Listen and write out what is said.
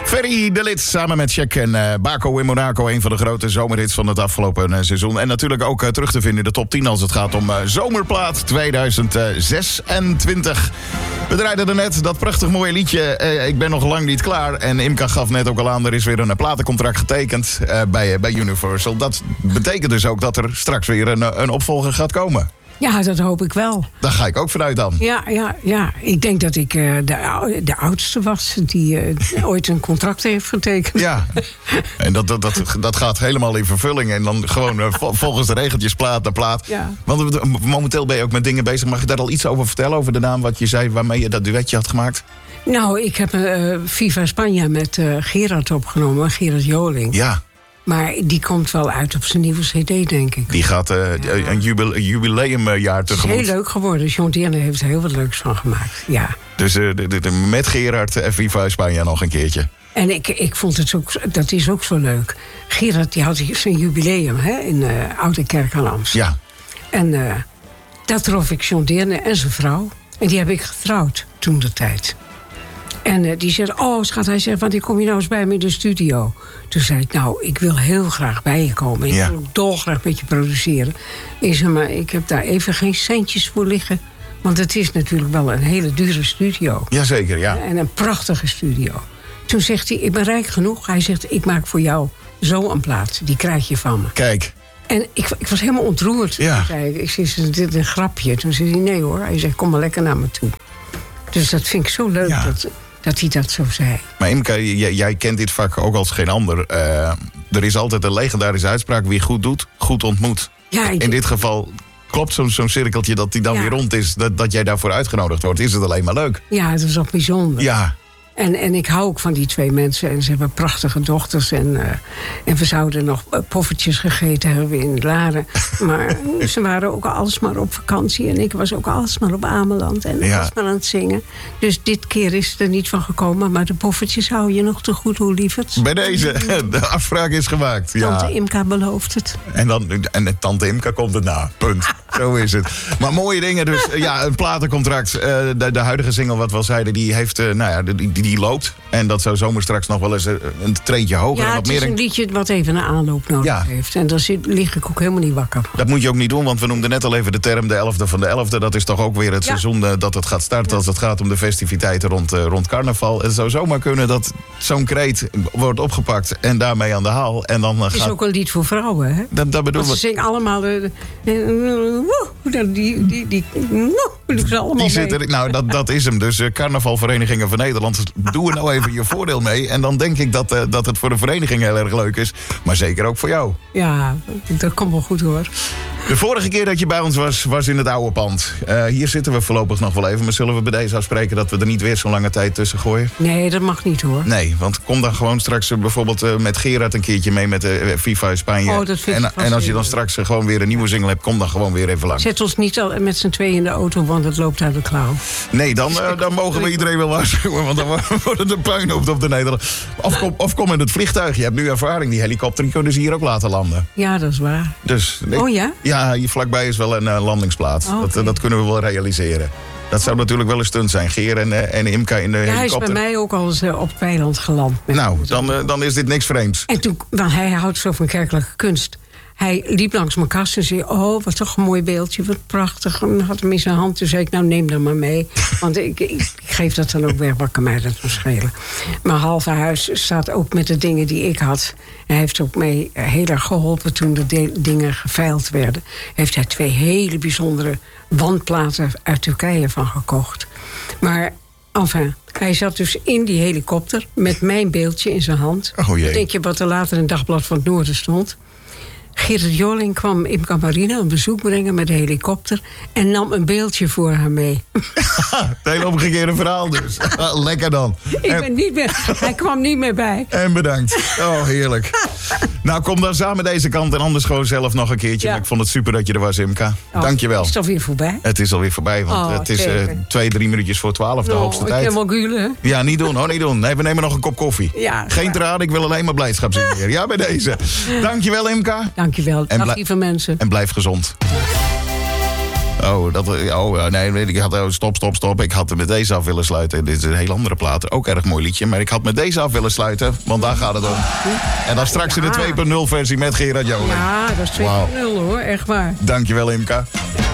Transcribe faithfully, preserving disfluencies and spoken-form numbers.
Ferry de Lid samen met Check en uh, Baco in Monaco. Een van de grote zomerhits van het afgelopen uh, seizoen. En natuurlijk ook uh, terug te vinden in de top tien als het gaat om uh, Zomerplaat tweeduizend zesentwintig. We draaiden er net dat prachtig mooie liedje. Uh, ik ben nog lang niet klaar. En Imka gaf net ook al aan, er is weer een platencontract getekend uh, bij, uh, bij Universal. Dat betekent dus ook dat er straks weer een, een opvolger gaat komen. Ja, dat hoop ik wel. Daar ga ik ook vanuit dan. Ja, ja, ja. Ik denk dat ik uh, de, de oudste was die uh, ooit een contract heeft getekend. Ja, en dat, dat, dat, dat gaat helemaal in vervulling. En dan gewoon uh, volgens de regeltjes plaat naar plaat. Ja. Want momenteel ben je ook met dingen bezig. Mag je daar al iets over vertellen? Over de naam wat je zei waarmee je dat duetje had gemaakt? Nou, ik heb uh, Viva Spanje met uh, Gerard opgenomen. Gerard Joling. Ja. Maar die komt wel uit op zijn nieuwe cd, denk ik. Die gaat uh, ja. een jubil- jubileumjaar tegemoet. Het is heel leuk geworden. John Deerne heeft er heel wat leuks van gemaakt. Ja. Dus uh, de, de, de, met Gerard en Viva Spanje nog een keertje. En ik, ik vond het ook, dat is ook zo leuk. Gerard die had zijn jubileum hè, in uh, Oude Kerk aan Amsterdam. Ja. En uh, daar trof ik John Deerne en zijn vrouw. En die heb ik getrouwd toen de tijd. En uh, die zei, oh schat, hij zegt, want ik kom je nou eens bij me in de studio. Toen zei ik, nou, ik wil heel graag bij je komen. Ik ja. wil ook dolgraag met je produceren. Ik zei, maar ik heb daar even geen centjes voor liggen. Want het is natuurlijk wel een hele dure studio. Jazeker, ja. En een prachtige studio. Toen zegt hij, ik ben rijk genoeg. Hij zegt, ik maak voor jou zo een plaat. Die krijg je van me. Kijk. En ik, ik was helemaal ontroerd. Ja. Toen zei ik, ik zei, dit is een grapje. Toen zei hij, nee hoor. Hij zegt, kom maar lekker naar me toe. Dus dat vind ik zo leuk ja. dat... dat hij dat zo zei. Maar Imka, jij, jij kent dit vak ook als geen ander. Uh, er is altijd een legendarische uitspraak. Wie goed doet, goed ontmoet. Ja, ik... In dit geval klopt zo'n, zo'n cirkeltje dat die dan ja. weer rond is. Dat, dat jij daarvoor uitgenodigd wordt. Is het alleen maar leuk. Ja, het was ook bijzonder. Ja. En, en ik hou ook van die twee mensen. En ze hebben prachtige dochters. En, uh, en we zouden nog poffertjes gegeten hebben in Laren. Maar ze waren ook alsmaar op vakantie. En ik was ook alsmaar op Ameland. En ja. alsmaar aan het zingen. Dus dit keer is het er niet van gekomen. Maar de poffertjes hou je nog te goed, hoe lieverd. Bij deze, de afspraak is gemaakt. Tante ja. Imka belooft het. En, dan, en tante Imka komt het na. Punt. Zo is het. Maar mooie dingen. Dus ja, een platencontract. Uh, de, de huidige single, wat we al zeiden, die heeft, uh, nou ja, die, die Die loopt. En dat zou zomaar straks nog wel eens een treetje hoger. Ja, en wat het is meer een liedje wat even een aanloop nodig ja. heeft. En daar zit, lig ik ook helemaal niet wakker van. Dat moet je ook niet doen, want we noemden net al even de term de elfde van de elfde. Dat is toch ook weer het ja. seizoen uh, dat het gaat starten. Ja. Als het gaat om de festiviteiten rond, uh, rond carnaval. Het zou zomaar kunnen dat zo'n kreet wordt opgepakt en daarmee aan de haal. En dan, uh, het is gaat... ook een lied voor vrouwen, hè? Dat, dat bedoel ze zingen allemaal... Uh, uh, die, die, die, die, ze allemaal die zit er, nou, dat, dat is hem. Dus uh, carnavalverenigingen van Nederland, doe er nou even je voordeel mee. En dan denk ik dat, uh, dat het voor de vereniging heel erg leuk is. Maar zeker ook voor jou. Ja, dat komt wel goed hoor. De vorige keer dat je bij ons was, was in het oude pand. Uh, hier zitten we voorlopig nog wel even. Maar zullen we bij deze afspreken dat we er niet weer zo'n lange tijd tussen gooien? Nee, dat mag niet hoor. Nee, want kom dan gewoon straks uh, bijvoorbeeld uh, met Gerard een keertje mee met uh, Viva Spanje. Oh, dat vind en, ik en als je dan straks uh, gewoon weer een nieuwe single hebt, kom dan gewoon weer even langs. Zet ons niet al met z'n tweeën in de auto, want het loopt uit de klauw. Nee, dan, uh, dan mogen we iedereen wel waarschuwen, want dan wordt het een puinhoop op de Nederland. Of kom, of kom in het vliegtuig. Je hebt nu ervaring. Die helikopter die kunnen ze hier ook laten landen. Ja, dat is waar. Dus, ik, oh ja? Ja, hier vlakbij is wel een uh, landingsplaats. Oh, okay. dat, dat kunnen we wel realiseren. Dat zou natuurlijk wel een stunt zijn. Geer en, uh, en Imka in de ja, helikopter. Hij is bij mij ook al eens uh, op het weiland geland. Nou, dan, uh, dan is dit niks vreemds. En toen, want hij houdt zo van kerkelijke kunst. Hij liep langs mijn kast en zei... oh, wat toch een mooi beeldje, wat prachtig. En had hem in zijn hand. Toen zei ik, nou, neem dat maar mee. Want ik, ik, ik geef dat dan ook weg, wat kan mij dat nog schelen. Mijn halve huis staat ook met de dingen die ik had. Hij heeft ook mee heel erg geholpen toen de de- dingen geveild werden. Heeft hij twee hele bijzondere wandplaten uit Turkije van gekocht. Maar... Enfin, hij zat dus in die helikopter met mijn beeldje in zijn hand. Oh jee. Denk je wat er later in het Dagblad van het Noorden stond? Gerard Joling kwam Imka Marina een bezoek brengen met de helikopter... en nam een beeldje voor haar mee. Het hele omgekeerde verhaal dus. Lekker dan. Ik ben niet meer, hij kwam niet meer bij. En bedankt. Oh, heerlijk. Nou, kom dan samen deze kant en anders gewoon zelf nog een keertje. Ja. Maar ik vond het super dat je er was, Imka. Oh, Dank je wel. Is het alweer voorbij? Het is alweer voorbij, want oh, het is uh, twee, drie minuutjes voor twaalf, de oh, hoogste ik tijd. Ik heb wel gulen. Ja, niet doen, hoor, niet doen. Nee, we nemen nog een kop koffie. Ja, geen tranen, ik wil alleen maar blijdschap zien. Ja, bij deze. Dank je wel, Imka. Dank je wel. Dag, lieve mensen. En blijf gezond. Oh, dat, oh nee, nee, ik had, oh, stop, stop, stop. Ik had er met deze af willen sluiten. Dit is een heel andere plaat. Ook erg mooi liedje. Maar ik had met deze af willen sluiten. Want daar gaat het om. En dan straks in de twee punt nul versie met Gerard Joling. Ja, dat is twee punt nul wow. hoor. Echt waar. Dankjewel, Imka.